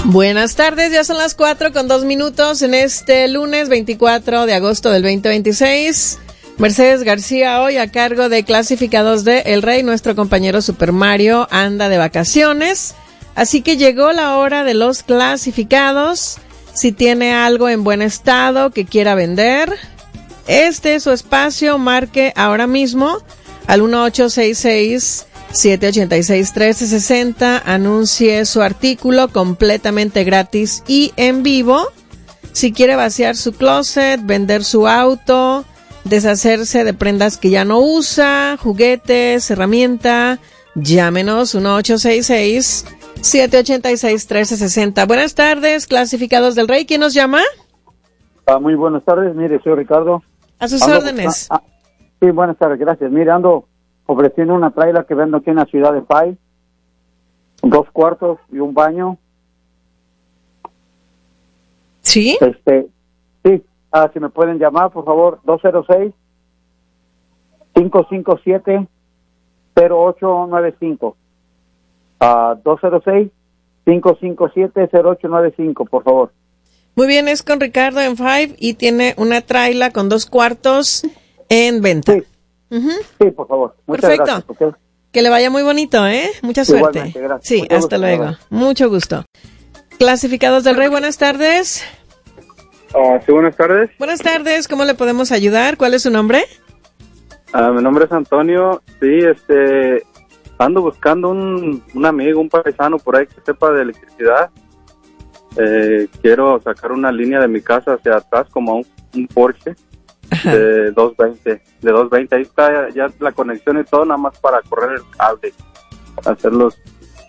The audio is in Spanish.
Buenas tardes, ya son las 4:02 en este lunes 24 de agosto del 2026. Mercedes García hoy a cargo de Clasificados de El Rey. Nuestro compañero Super Mario anda de vacaciones, así que llegó la hora de los clasificados. Si tiene algo en buen estado que quiera vender, este es su espacio. Marque ahora mismo al 1866-786-1360. Anuncie su artículo completamente gratis y en vivo. Si quiere vaciar su closet, vender su auto, deshacerse de prendas que ya no usa, juguetes, herramienta, llámenos 1866-786-1360. Buenas tardes, Clasificados del Rey. ¿Quién nos llama? Muy buenas tardes, mire, soy Ricardo. A sus órdenes. Sí, buenas tardes, gracias. Mire, ando ofreciendo una trailer que vendo aquí en la ciudad de Pay, 2 cuartos y un baño. ¿Sí? Sí, si me pueden llamar, por favor, 206-557-0895. 206-557-0895, por favor. Muy bien, es con Ricardo en Five y tiene una trailer con 2 cuartos en venta. Sí, sí, por favor. Muchas perfecto. Gracias, ¿okay? Que le vaya muy bonito, ¿eh? Mucha suerte. Igualmente, gracias. Sí, Mucho hasta gusto, luego. bye. Mucho gusto. Clasificados del Rey, buenas tardes. Sí, buenas tardes. Buenas tardes, ¿cómo le podemos ayudar? ¿Cuál es su nombre? Mi nombre es Antonio. Sí, ando buscando un amigo, un paisano por ahí que sepa de electricidad. Quiero sacar una línea de mi casa hacia atrás como un Porsche. Ajá. De 220. Ahí está ya la conexión y todo, nada más para correr el cable, hacer los